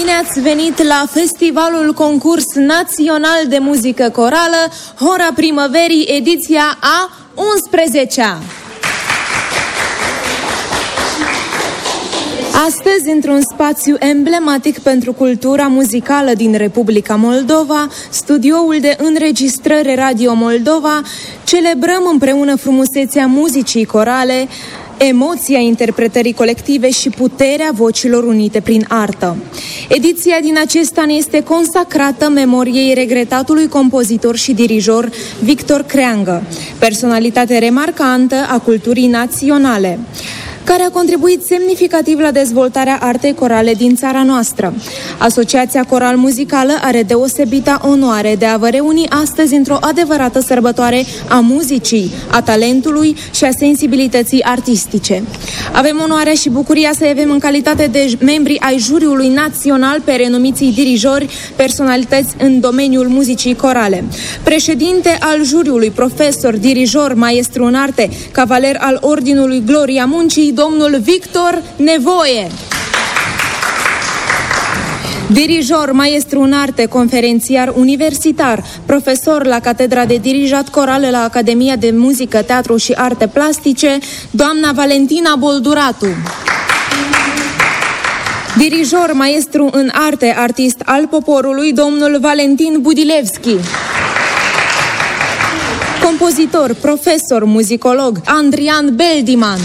Bine ați venit la Festivalul Concurs Național de Muzică Corală, Hora Primăverii, ediția a 11-a. Astăzi, într-un spațiu emblematic pentru cultura muzicală din Republica Moldova, studioul de înregistrări Radio Moldova, celebrăm împreună frumusețea muzicii corale, emoția interpretării colective și puterea vocilor unite prin artă. Ediția din acest an este consacrată memoriei regretatului compozitor și dirijor Victor Creangă, personalitate remarcantă a culturii naționale, care a contribuit semnificativ la dezvoltarea artei corale din țara noastră. Asociația Coral Muzicală are deosebita onoare de a vă reuni astăzi într-o adevărată sărbătoare a muzicii, a talentului și a sensibilității artistice. Avem onoarea și bucuria să avem în calitate de membri ai juriului național pe renumiții dirijori, personalități în domeniul muzicii corale. Președinte al juriului, profesor, dirijor, maestru în arte, cavaler al Ordinului Gloria Muncii, domnul Victor Nevoie. Dirijor, maestru în arte, conferențiar universitar, profesor la Catedra de Dirijat Coral la Academia de Muzică, Teatru și Arte Plastice, doamna Valentina Bolduratu. Dirijor, maestru în arte, artist al poporului, domnul Valentin Budilevski. Compozitor, profesor, muzicolog, Andrian Beldiman.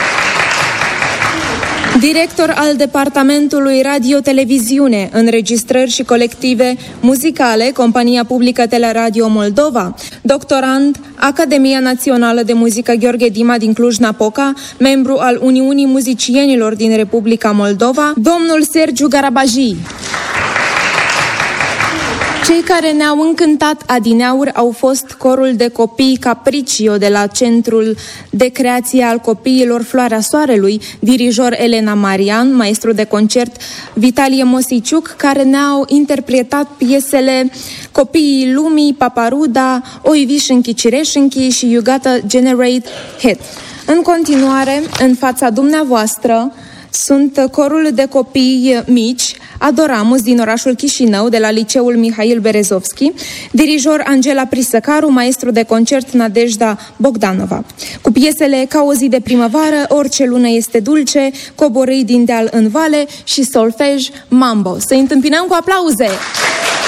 Director al Departamentului Radio-Televiziune, Înregistrări și Colective Muzicale, Compania Publică Teleradio Moldova, doctorand, Academia Națională de Muzică Gheorghe Dima din Cluj-Napoca, membru al Uniunii Muzicienilor din Republica Moldova, domnul Sergiu Garabaji. Cei care ne-au încântat adineauri au fost corul de copii Capriccio de la Centrul de Creație al Copiilor Floarea Soarelui, dirijor Elena Marian, maestru de concert Vitalie Mosiciuc, care ne-au interpretat piesele Copiii Lumii, Paparuda, Oivișânchi Cireșânchi și You Gotta Generate Hit. În continuare, în fața dumneavoastră, sunt corul de copii mici Adoramus din orașul Chișinău, de la Liceul Mihail Berezovski, dirijor Angela Prisăcaru, maestru de concert Nadejda Bogdanova. Cu piesele Ca o zi de primăvară, Orice lună este dulce, Coborâi din deal în vale și solfej Mambo. Să-i întâmpinăm cu aplauze!